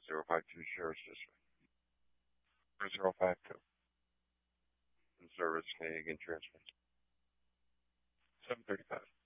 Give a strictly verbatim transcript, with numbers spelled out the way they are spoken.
zero five two Sheriff's District. zero five two. In service, Canadian Transfer. seven thirty-five.